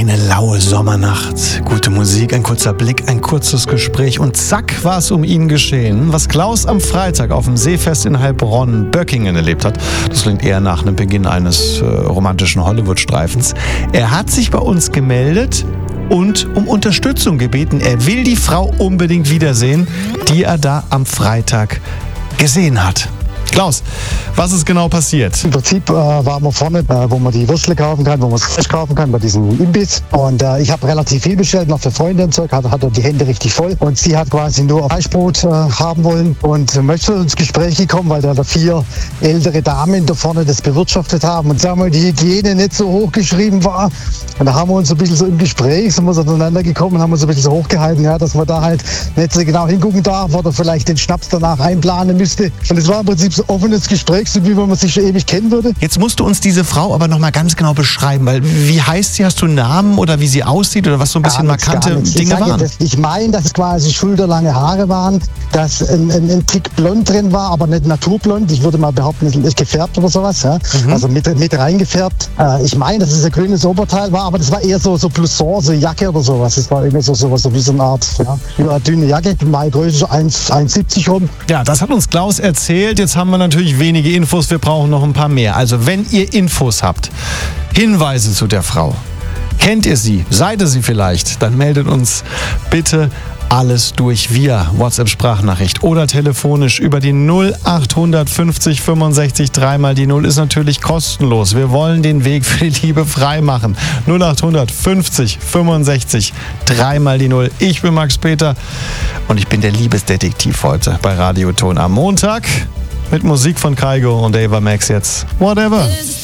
Eine laue Sommernacht, gute Musik, ein kurzer Blick, ein kurzes Gespräch und zack war es um ihn geschehen. Was Klaus am Freitag auf dem Seefest in Heilbronn-Böckingen erlebt hat, das klingt eher nach einem Beginn eines romantischen Hollywood-Streifens. Er hat sich bei uns gemeldet und um Unterstützung gebeten. Er will die Frau unbedingt wiedersehen, die er da am Freitag gesehen hat. Klaus, was ist genau passiert? Im Prinzip waren wir vorne, wo man die Würstle kaufen kann, wo man das Fleisch kaufen kann, bei diesem Imbiss. Und ich habe relativ viel bestellt, noch für Freunde und Zeug, hatte die Hände richtig voll. Und sie hat quasi nur Fleischbrot haben wollen und möchte ins Gespräch gekommen, weil da 4 ältere Damen da vorne das bewirtschaftet haben. Und sagen wir, die Hygiene nicht so hochgeschrieben war. Und da haben wir uns ein bisschen so im Gespräch, sind wir so aneinander gekommen und haben uns ein bisschen so hochgehalten, ja, dass man da halt nicht so genau hingucken darf oder vielleicht den Schnaps danach einplanen müsste. Und es war im Prinzip so offenes Gespräch, so wie wenn man sich schon ewig kennen würde. Jetzt musst du uns diese Frau aber noch mal ganz genau beschreiben, weil wie heißt sie? Hast du einen Namen oder wie sie aussieht oder was so ein bisschen markante Dinge waren? Ich meine, dass es quasi schulterlange Haare waren, dass ein Tick blond drin war, aber nicht naturblond. Ich würde mal behaupten, es ist gefärbt oder sowas. Ja? Also mit reingefärbt. Ich meine, dass es ein grünes Oberteil war, aber das war eher so Blouson, so Jacke oder sowas. Das war irgendwie sowas so wie so eine Art eine dünne Jacke. Meine Größe so 1,70 rum. Ja, das hat uns Klaus erzählt. Jetzt haben wir natürlich wenige Infos. Wir brauchen noch ein paar mehr. Also wenn ihr Infos habt, Hinweise zu der Frau, kennt ihr sie, seid ihr sie vielleicht, dann meldet uns bitte alles durch via WhatsApp-Sprachnachricht oder telefonisch über die 0800 50 65 3 die 0 ist natürlich kostenlos. Wir wollen den Weg für die Liebe frei machen. 0800 50 65 3 die 0. Ich bin Max Peter und ich bin der Liebesdetektiv heute bei Radio Ton am Montag mit Musik von Kygo und Ava Max jetzt. Whatever.